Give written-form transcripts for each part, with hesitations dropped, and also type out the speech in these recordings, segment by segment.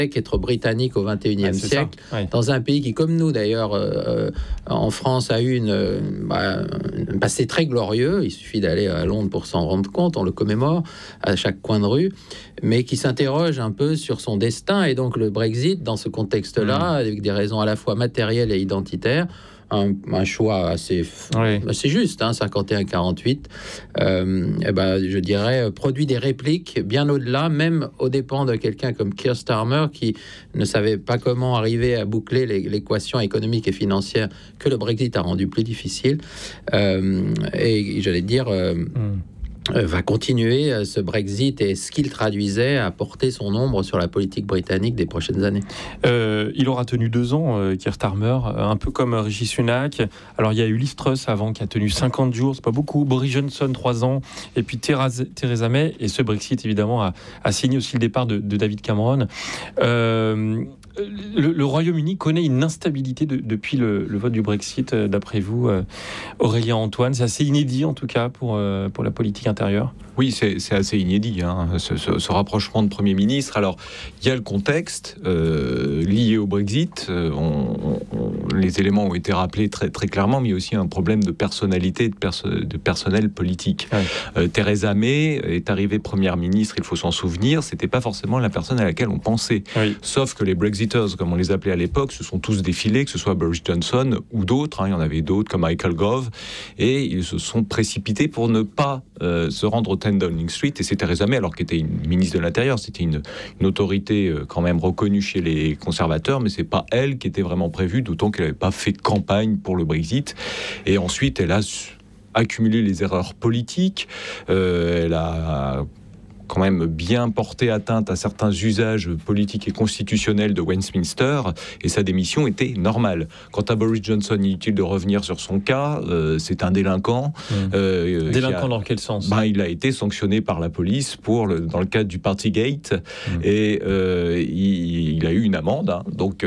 qu'être britannique au XXIe siècle, dans un pays qui, comme nous d'ailleurs, en France, a eu un passé très glorieux. Il suffit d'aller à Londres pour s'en rendre compte, on le commémore à chaque coin de rue, mais qui s'interroge un peu sur son destin. Et donc le Brexit, dans ce contexte-là, avec des raisons à la fois matérielles et identitaires, un choix assez juste, 51-48, je dirais, produit des répliques bien au-delà, même aux dépens de quelqu'un comme Keir Starmer, qui ne savait pas comment arriver à boucler l'équation économique et financière que le Brexit a rendu plus difficile. Et j'allais dire... va continuer ce Brexit et ce qu'il traduisait à porter son ombre sur la politique britannique des prochaines années. Il aura tenu 2 ans, Keir Starmer, un peu comme Rishi Sunak. Alors il y a eu Liz Truss avant qui a tenu 50 jours, c'est pas beaucoup. Boris Johnson 3 ans, et puis Theresa May. Et ce Brexit évidemment a signé aussi le départ de David Cameron. Le Royaume-Uni connaît une instabilité depuis le vote du Brexit, d'après vous, Aurélien Antoine. C'est assez inédit en tout cas pour la politique intérieure. Oui, c'est assez inédit, ce rapprochement de Premier ministre. Alors, il y a le contexte lié au Brexit. Les éléments ont été rappelés très, très clairement, mais il y a aussi un problème de personnalité, de personnel politique. Theresa May est arrivée Première ministre, il faut s'en souvenir, c'était pas forcément la personne à laquelle on pensait. Sauf que les Brexiters, comme on les appelait à l'époque, se sont tous défilés, que ce soit Boris Johnson ou d'autres, il y en avait d'autres comme Michael Gove, et ils se sont précipités pour ne pas se rendre au 10 Downing Street, et c'est Theresa May, alors qu'elle était une ministre de l'Intérieur, c'était une autorité quand même reconnue chez les conservateurs, mais c'est pas elle qui était vraiment prévue, d'autant qu'elle n'avait pas fait de campagne pour le Brexit. Et ensuite, elle a accumulé les erreurs politiques, elle a quand même bien porté atteinte à certains usages politiques et constitutionnels de Westminster, et sa démission était normale. Quant à Boris Johnson, inutile de revenir sur son cas, c'est un délinquant. Délinquant dans quel sens ? Il a été sanctionné par la police dans le cadre du Partygate, et il a eu une amende.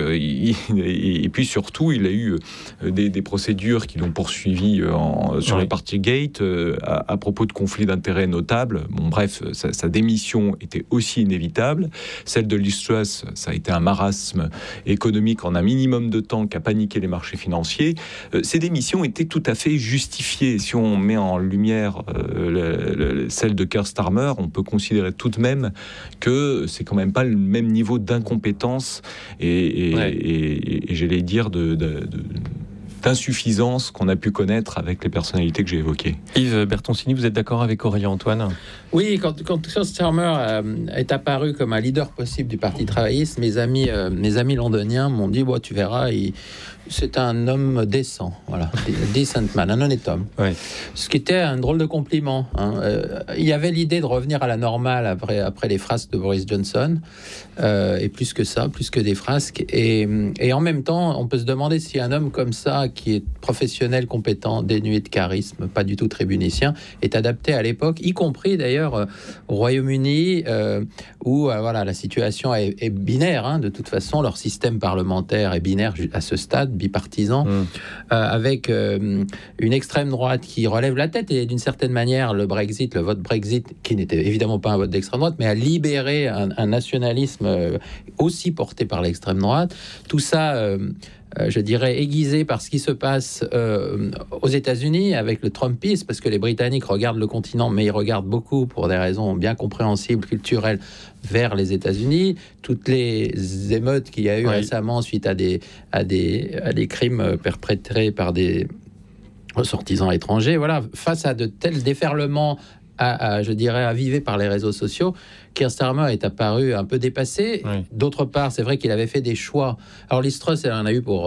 Et puis surtout, il a eu des procédures qui l'ont poursuivi sur le Partygate à propos de conflits d'intérêts notables. Bref, sa démission était aussi inévitable. Celle de Liz Truss, ça a été un marasme économique en un minimum de temps qui a paniqué les marchés financiers. Ces démissions étaient tout à fait justifiées. Si on met en lumière celle de Keir Starmer, on peut considérer tout de même que c'est quand même pas le même niveau d'incompétence et j'allais dire d'insuffisance qu'on a pu connaître avec les personnalités que j'ai évoquées. Yves Bertoncini, vous êtes d'accord avec Aurélien Antoine ? Oui, quand Keir Starmer est apparu comme un leader possible du Parti travailliste, mes amis londoniens m'ont dit tu verras, c'est un homme décent, voilà, decent man, un honnête homme. Ce qui était un drôle de compliment. Il y avait l'idée de revenir à la normale après les frasques de Boris Johnson, et plus que ça, plus que des frasques. Et en même temps, on peut se demander si un homme comme ça, qui est professionnel, compétent, dénué de charisme, pas du tout tribunicien, est adapté à l'époque, y compris d'ailleurs au Royaume-Uni, où la situation est binaire. De toute façon, leur système parlementaire est binaire à ce stade, bipartisan, avec une extrême droite qui relève la tête, et d'une certaine manière, le vote Brexit, qui n'était évidemment pas un vote d'extrême droite, mais a libéré un nationalisme aussi porté par l'extrême droite. Tout ça... je dirais, aiguisé par ce qui se passe aux États-Unis avec le Trumpisme, parce que les Britanniques regardent le continent, mais ils regardent beaucoup, pour des raisons bien compréhensibles, culturelles, vers les États-Unis. Toutes les émeutes qu'il y a eu récemment suite à des crimes perpétrés par des ressortissants étrangers, face à de tels déferlements, je dirais, avivés par les réseaux sociaux, Keir Starmer est apparu un peu dépassé. D'autre part, c'est vrai qu'il avait fait des choix. Alors, Liz Truss, elle en a eu pour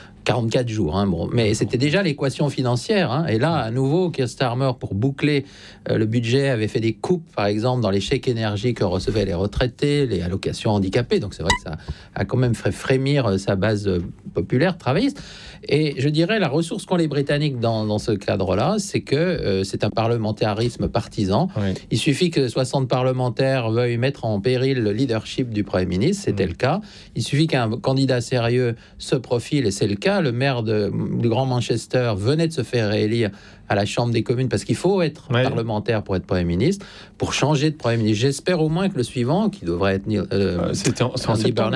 44 jours. Mais c'était déjà l'équation financière. Et là, à nouveau, Keir Starmer, pour boucler le budget, avait fait des coupes, par exemple, dans les chèques énergie que recevaient les retraités, les allocations handicapées. Donc, c'est vrai que ça a quand même fait frémir sa base populaire, travailliste. Et je dirais, la ressource qu'ont les Britanniques dans ce cadre-là, c'est que c'est un parlementarisme partisan. Il suffit que 60 parlementaires veuillent mettre en péril le leadership du Premier ministre, c'était le cas. Il suffit qu'un candidat sérieux se profile, et c'est le cas. Le maire du Grand Manchester venait de se faire réélire à la Chambre des communes, parce qu'il faut être parlementaire pour être Premier ministre, pour changer de Premier ministre. J'espère au moins que le suivant, qui devrait être c'était en septembre.